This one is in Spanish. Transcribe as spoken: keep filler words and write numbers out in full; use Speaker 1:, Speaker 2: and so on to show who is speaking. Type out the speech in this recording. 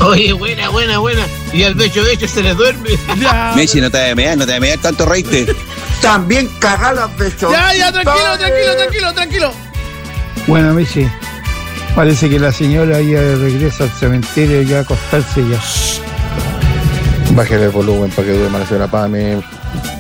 Speaker 1: Oye, buena, buena, buena. Y al becho becho se les duerme.
Speaker 2: Ya.
Speaker 3: Messi, no te vayas a mear, no te vayas a mear tanto reíste.
Speaker 4: También cagar las besos.
Speaker 2: Ya, ya, tranquilo, tranquilo, tranquilo, tranquilo.
Speaker 5: Bueno, Messi, parece que la señora ya regresa al cementerio ya a acostarse ya.
Speaker 6: Bájale el volumen para que duerma la señora Pame.